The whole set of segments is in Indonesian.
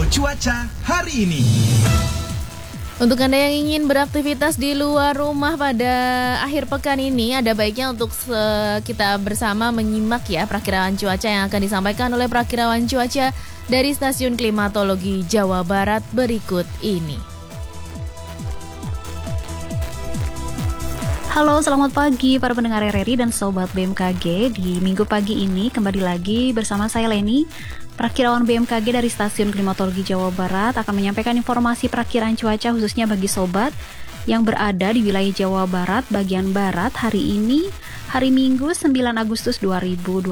cuaca hari ini. Untuk Anda yang ingin beraktivitas di luar rumah pada akhir pekan ini, ada baiknya untuk kita bersama menyimak ya perakiraan cuaca yang akan disampaikan oleh perakirawan cuaca dari Stasiun Klimatologi Jawa Barat berikut ini. Halo, selamat pagi para pendengar RRI dan Sobat BMKG. Di minggu pagi ini kembali lagi bersama saya Leni, perakirawan BMKG dari Stasiun Klimatologi Jawa Barat akan menyampaikan informasi perakiraan cuaca khususnya bagi Sobat yang berada di wilayah Jawa Barat bagian Barat hari ini, hari Minggu 9 Agustus 2026.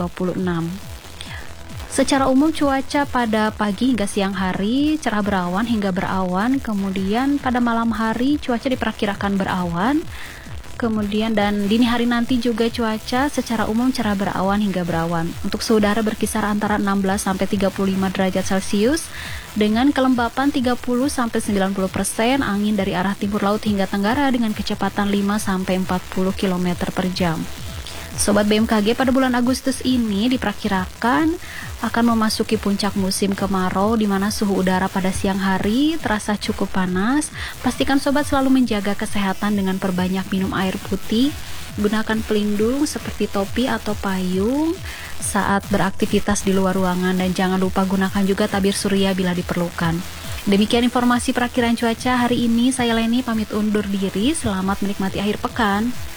Secara umum cuaca pada pagi hingga siang hari cerah berawan hingga berawan, kemudian pada malam hari cuaca diperkirakan berawan. Kemudian dan dini hari nanti juga cuaca secara umum cerah berawan hingga berawan. Untuk suhu udara berkisar antara 16 sampai 35 derajat Celcius dengan kelembapan 30 sampai 90%, angin dari arah timur laut hingga tenggara dengan kecepatan 5 sampai 40 km per jam. Sobat BMKG, pada bulan Agustus ini diperkirakan akan memasuki puncak musim kemarau di mana suhu udara pada siang hari terasa cukup panas. Pastikan Sobat selalu menjaga kesehatan dengan perbanyak minum air putih, gunakan pelindung seperti topi atau payung saat beraktivitas di luar ruangan dan jangan lupa gunakan juga tabir surya bila diperlukan. Demikian informasi perakiraan cuaca hari ini. Saya Leni pamit undur diri. Selamat menikmati akhir pekan.